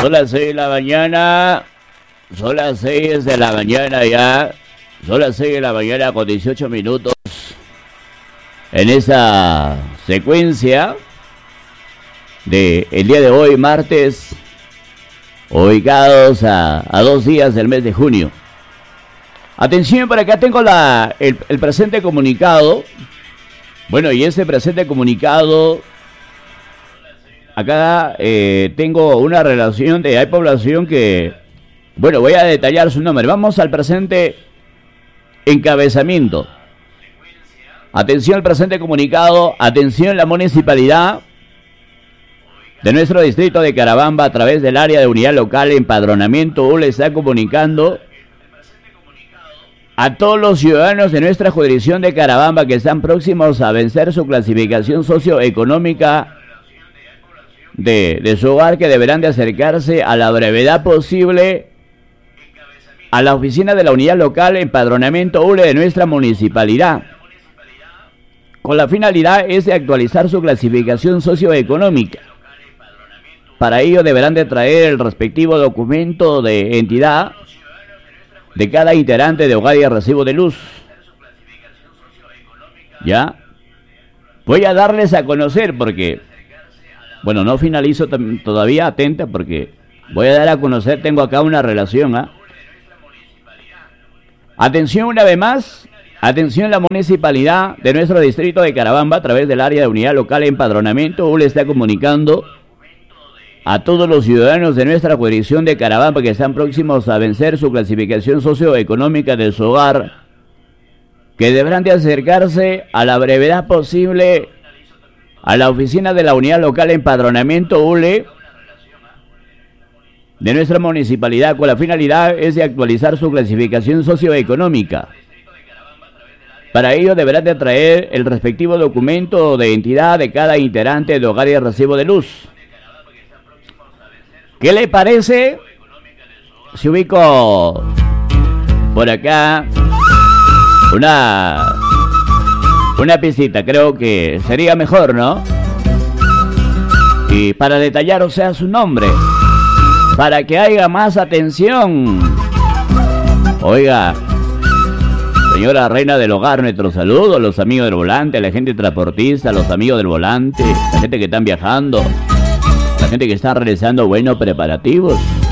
Son las 6 de la mañana. Son las 6 de la mañana ya. Son las 6 de la mañana con 18 minutos. En esa secuencia de el día de hoy, martes, ubicados a 2 días del mes de junio. Atención, por acá tengo el presente comunicado. Bueno, y ese presente comunicado, acá tengo una relación de, hay población que, bueno, voy a detallar su nombre. Vamos al presente encabezamiento. Atención al presente comunicado, atención la municipalidad de nuestro distrito de Carabamba a través del área de unidad local empadronamiento le está comunicando a todos los ciudadanos de nuestra jurisdicción de Carabamba que están próximos a vencer su clasificación socioeconómica de su hogar, que deberán de acercarse a la brevedad posible a la oficina de la unidad local empadronamiento ULE de nuestra municipalidad, con la finalidad es de actualizar su clasificación socioeconómica. Para ello deberán de traer el respectivo documento de entidad de cada integrante de hogar y recibo de luz. ¿Ya? Voy a darles a conocer porque, bueno, no finalizo todavía, atenta, porque voy a dar a conocer, tengo acá una relación, ¿ah? Atención una vez más, atención la municipalidad de nuestro distrito de Carabamba a través del área de unidad local empadronamiento le está comunicando a todos los ciudadanos de nuestra jurisdicción de Carabamba que están próximos a vencer su clasificación socioeconómica de su hogar, que deberán de acercarse a la brevedad posible a la oficina de la unidad local empadronamiento ULE de nuestra municipalidad, con la finalidad es de actualizar su clasificación socioeconómica. Para ello deberán de traer el respectivo documento de identidad de cada integrante de hogar y recibo de luz. ¿Qué le parece si ubico por acá una pistita? Creo que sería mejor, ¿no? Y para detallar, o sea, su nombre, para que haya más atención. Oiga, señora reina del hogar, nuestro saludo a los amigos del volante, a la gente transportista, a los amigos del volante, la gente que están viajando, la gente que está realizando buenos preparativos.